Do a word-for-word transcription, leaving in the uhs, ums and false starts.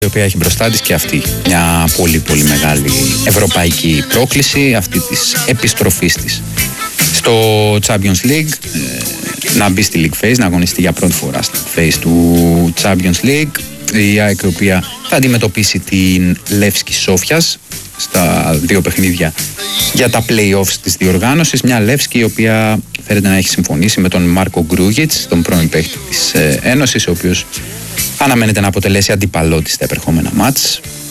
η οποία έχει μπροστά της και αυτή μια πολύ πολύ μεγάλη ευρωπαϊκή πρόκληση, αυτή της επιστροφής της στο Champions League, να μπει στη League Phase, να αγωνιστεί για πρώτη φορά στη Phase του Champions League. Η ΑΕΚ, η οποία θα αντιμετωπίσει την Λεύσκη Σόφιας στα δύο παιχνίδια για τα play-offs της διοργάνωσης. Μια Λεύσκη η οποία φαίνεται να έχει συμφωνήσει με τον Μάρκο Γκρούγιτς, τον πρώην παίκτη της Ένωσης, ο οποίος αναμένεται να αποτελέσει αντίπαλό της στα επερχόμενα μάτς.